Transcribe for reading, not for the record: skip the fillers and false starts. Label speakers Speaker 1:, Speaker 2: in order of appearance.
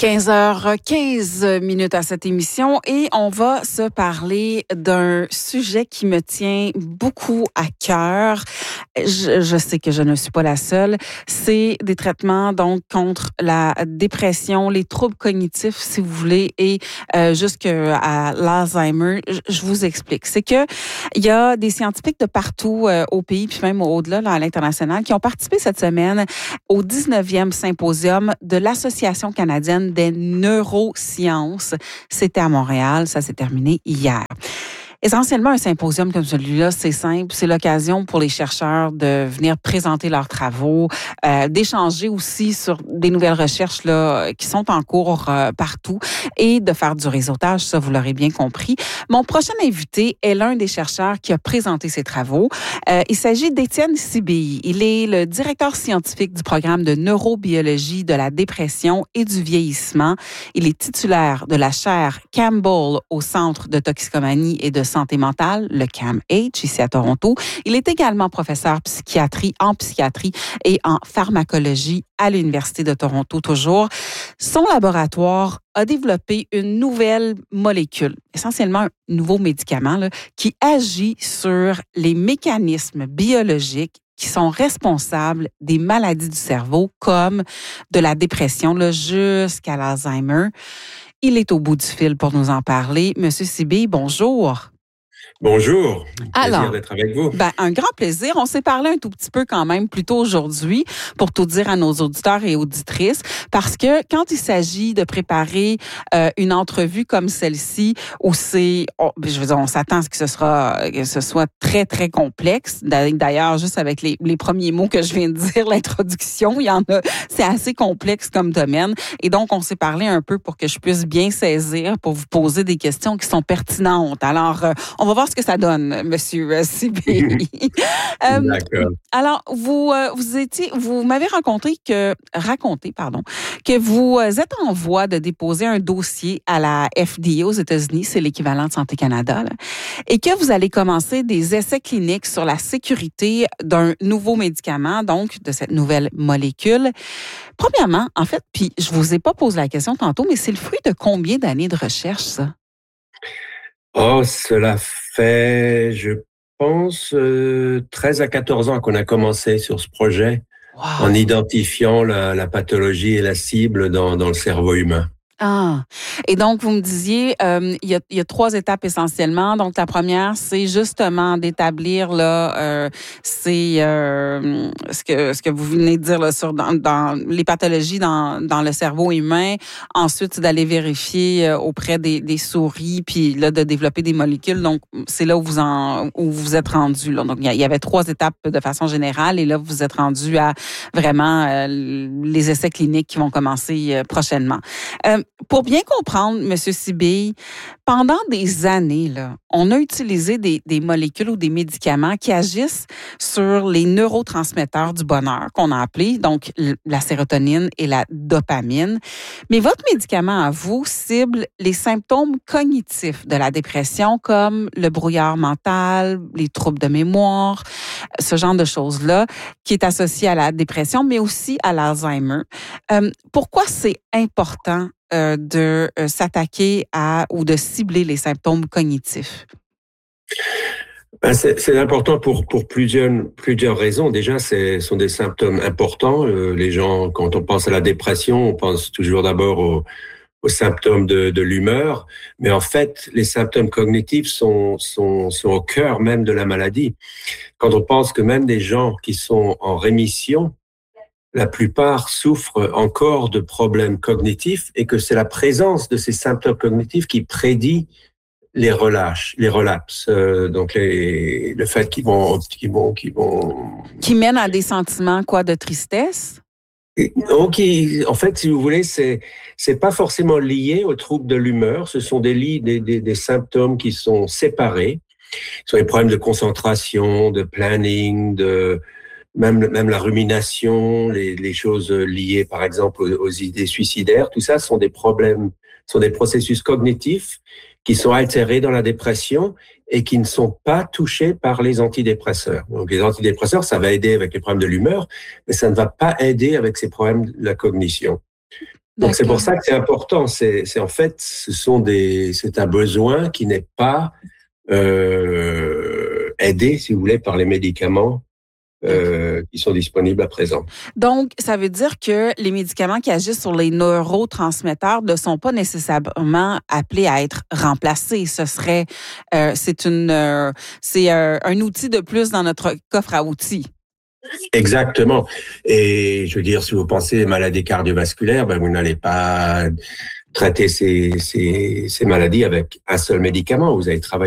Speaker 1: 15h15 à cette émission et on va se parler d'un sujet qui me tient beaucoup à cœur. Je sais que je ne suis pas la seule. C'est des traitements donc contre la dépression, les troubles cognitifs, si vous voulez, et jusqu'à l'Alzheimer. Je vous explique. C'est que il y a des scientifiques de partout au pays, puis même au-delà, là, à l'international, qui ont participé cette semaine au 19e symposium de l'Association canadienne des neurosciences. C'était à Montréal, ça s'est terminé hier. Essentiellement, un symposium comme celui-là, c'est simple. C'est l'occasion pour les chercheurs de venir présenter leurs travaux, d'échanger aussi sur des nouvelles recherches là qui sont en cours partout et de faire du réseautage, ça, vous l'aurez bien compris. Mon prochain invité est l'un des chercheurs qui a présenté ses travaux. Il s'agit d'Étienne Sibi. Il est le directeur scientifique du programme de neurobiologie de la dépression et du vieillissement. Il est titulaire de la chaire Campbell au Centre de toxicomanie et de santé mentale, le CAMH, ici à Toronto. Il est également professeur en psychiatrie et en pharmacologie à l'Université de Toronto, toujours. Son laboratoire a développé une nouvelle molécule, essentiellement un nouveau médicament là, qui agit sur les mécanismes biologiques qui sont responsables des maladies du cerveau, comme de la dépression là, jusqu'à l'Alzheimer. Il est au bout du fil pour nous en parler. Monsieur Sibi, bonjour.
Speaker 2: Bonjour, plaisir d'être avec vous.
Speaker 1: Un grand plaisir. On s'est parlé un tout petit peu quand même plus tôt aujourd'hui pour tout dire à nos auditeurs et auditrices, parce que quand il s'agit de préparer une entrevue comme celle-ci, où on s'attend à ce que ce soit très, très complexe. D'ailleurs, juste avec les premiers mots que je viens de dire, l'introduction, c'est assez complexe comme domaine. Et donc, on s'est parlé un peu pour que je puisse bien saisir, pour vous poser des questions qui sont pertinentes. Alors, on va voir ce que ça donne, Monsieur Sibi.
Speaker 2: D'accord.
Speaker 1: Alors, vous m'avez raconté que vous êtes en voie de déposer un dossier à la FDA aux États-Unis, c'est l'équivalent de Santé Canada, là, et que vous allez commencer des essais cliniques sur la sécurité d'un nouveau médicament, donc de cette nouvelle molécule. Premièrement, en fait, puis je vous ai pas posé la question tantôt, mais c'est le fruit de combien d'années de recherche, ça?
Speaker 2: Oh, cela fait, je pense, 13 à 14 ans qu'on a commencé sur ce projet,
Speaker 1: Wow.
Speaker 2: En identifiant la pathologie et la cible dans le cerveau humain.
Speaker 1: Ah, et donc vous me disiez, il y a 3 étapes essentiellement. Donc la première, c'est justement d'établir là, ce que vous venez de dire là sur dans les pathologies dans le cerveau humain. Ensuite, c'est d'aller vérifier auprès des souris, puis là de développer des molécules. Donc c'est là où vous êtes rendu là. Donc il y avait 3 étapes de façon générale, et là vous êtes rendu à vraiment les essais cliniques qui vont commencer prochainement. Pour bien comprendre, Monsieur Sibi, pendant des années, là, on a utilisé des molécules ou des médicaments qui agissent sur les neurotransmetteurs du bonheur, qu'on a appelé donc la sérotonine et la dopamine. Mais votre médicament à vous cible les symptômes cognitifs de la dépression, comme le brouillard mental, les troubles de mémoire, ce genre de choses-là, qui est associé à la dépression, mais aussi à l'Alzheimer. Pourquoi c'est important de s'attaquer à ou de cibler les symptômes cognitifs?
Speaker 2: C'est important pour plusieurs raisons. Déjà, ce sont des symptômes importants. Les gens, quand on pense à la dépression, on pense toujours d'abord aux symptômes de l'humeur. Mais en fait, les symptômes cognitifs sont au cœur même de la maladie. Quand on pense que même des gens qui sont en rémission, la plupart souffrent encore de problèmes cognitifs, et que c'est la présence de ces symptômes cognitifs qui prédit les relapses. Donc le fait qu'ils
Speaker 1: mènent à des sentiments de tristesse.
Speaker 2: Donc, en fait, si vous voulez, c'est pas forcément lié aux troubles de l'humeur. Ce sont des symptômes qui sont séparés. Ce sont les problèmes de concentration, de planning, même la rumination, les choses liées, par exemple, aux idées suicidaires. Tout ça sont des problèmes, sont des processus cognitifs qui sont altérés dans la dépression et qui ne sont pas touchés par les antidépresseurs. Donc, les antidépresseurs, ça va aider avec les problèmes de l'humeur, mais ça ne va pas aider avec ces problèmes de la cognition. Donc c'est pour
Speaker 1: D'accord.
Speaker 2: ça que c'est important. C'est en fait, c'est un besoin qui n'est pas aidé, si vous voulez, par les médicaments
Speaker 1: OK.
Speaker 2: qui sont disponibles à présent.
Speaker 1: Donc, ça veut dire que les médicaments qui agissent sur les neurotransmetteurs ne sont pas nécessairement appelés à être remplacés. Ce serait, c'est un outil de plus dans notre coffre à outils.
Speaker 2: Exactement. Et je veux dire, si vous pensez maladies cardiovasculaires, ben vous n'allez pas traiter ces maladies avec un seul médicament. Vous allez travailler